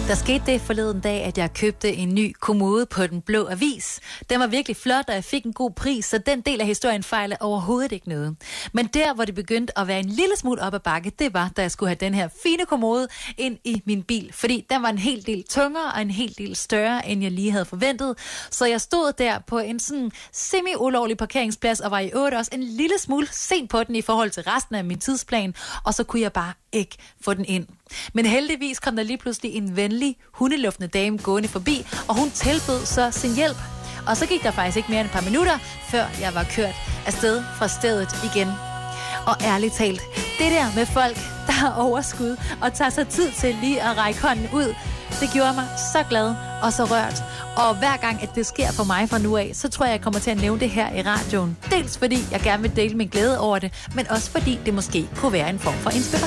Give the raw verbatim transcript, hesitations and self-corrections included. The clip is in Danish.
Der skete det forleden dag, at jeg købte en ny kommode på Den Blå Avis. Den var virkelig flot, og jeg fik en god pris, så den del af historien fejler overhovedet ikke noget. Men der, hvor det begyndte at være en lille smule op ad bakke, det var, da jeg skulle have den her fine kommode ind i min bil. Fordi den var en hel del tungere og en hel del større, end jeg lige havde forventet. Så jeg stod der på en sådan semi-ulovlig parkeringsplads, og var i øvrigt også en lille smule sent på den i forhold til resten af min tidsplan. Og så kunne jeg bare ikke få den ind. Men heldigvis kom der lige pludselig en venlig, hundeluftende dame gående forbi, og hun tilbød så sin hjælp. Og så gik der faktisk ikke mere end et par minutter, før jeg var kørt afsted fra stedet igen. Og ærligt talt, det der med folk, der har overskud og tager sig tid til lige at række hånden ud, det gjorde mig så glad og så rørt. Og hver gang, at det sker for mig fra nu af, så tror jeg, jeg kommer til at nævne det her i radioen. Dels fordi jeg gerne vil dele min glæde over det, men også fordi det måske kunne være en form for inspiration.